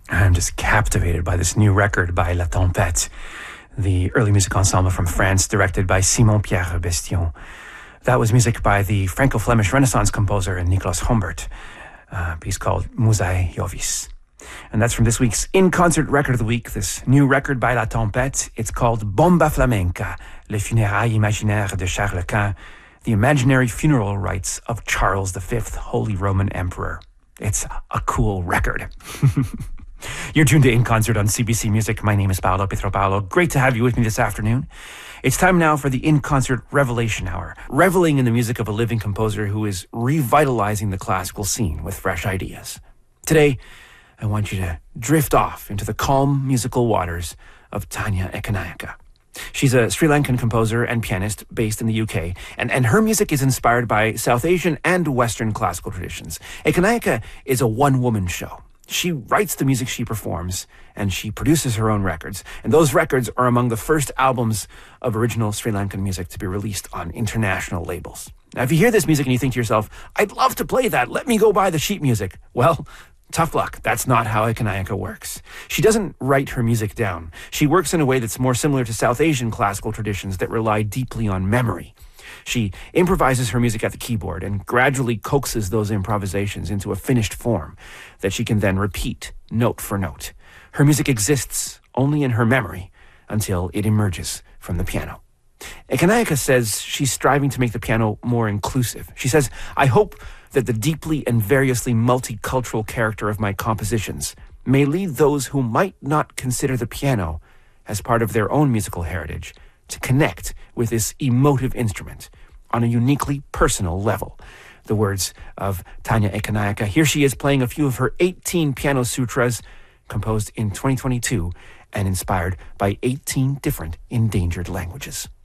I'm just captivated by this new record by La Tempête, the early music ensemble from France, directed by Simon-Pierre Bestion. That was music by the Franco-Flemish Renaissance composer Nicolas Humbert, a piece called Musae Jovis. And that's from this week's In-Concert Record of the Week, this new record by La Tempête. It's called Bomba Flamenca, Les Funérailles Imaginaires de Charles Quint, the imaginary funeral rites of Charles V, Holy Roman Emperor. It's a cool record. You're tuned to In Concert on CBC Music. My name is Paolo Pietropalo. Great to have you with me this afternoon. It's time now for the In Concert Revelation Hour, reveling in the music of a living composer who is revitalizing the classical scene with fresh ideas. Today, I want you to drift off into the calm musical waters of Tanya Ekanayake. She's a Sri Lankan composer and pianist based in the UK, and her music is inspired by South Asian and Western classical traditions. Ekanayake is a one-woman show. She writes the music she performs, and she produces her own records. And those records are among the first albums of original Sri Lankan music to be released on international labels. Now, if you hear this music and you think to yourself, I'd love to play that, let me go buy the sheet music. Well, tough luck. That's not how Ekanayake works. She doesn't write her music down. She works in a way that's more similar to South Asian classical traditions that rely deeply on memory. She improvises her music at the keyboard and gradually coaxes those improvisations into a finished form that she can then repeat note for note. Her music exists only in her memory until it emerges from the piano. Ekanayake says she's striving to make the piano more inclusive. She says, I hope that the deeply and variously multicultural character of my compositions may lead those who might not consider the piano as part of their own musical heritage to connect with this emotive instrument on a uniquely personal level. The words of Tanya Ekanayake. Here she is playing a few of her 18 piano sutras composed in 2022 and inspired by 18 different endangered languages.